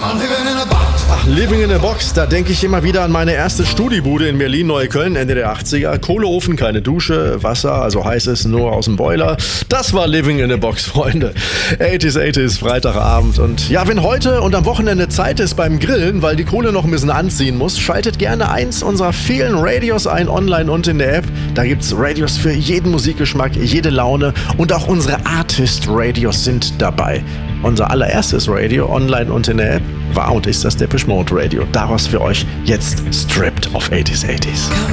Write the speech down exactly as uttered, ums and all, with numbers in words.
Ach, Living in a Box, da denke ich immer wieder an meine erste Studibude in Berlin-Neukölln, Ende der achtziger. Kohleofen, keine Dusche, Wasser, also heißes nur aus dem Boiler. Das war Living in a Box, Freunde. achtziger, achtziger, Freitagabend. Und ja, wenn heute und am Wochenende Zeit ist beim Grillen, weil die Kohle noch ein bisschen anziehen muss, schaltet gerne eins unserer vielen Radios ein, online und in der App. Da gibt's Radios für jeden Musikgeschmack, jede Laune und auch unsere Artist-Radios sind dabei. Unser allererstes Radio, online und in der App, war und ist das Depeche Mode Radio. Daraus für euch jetzt Stripped auf achtziger, achtziger.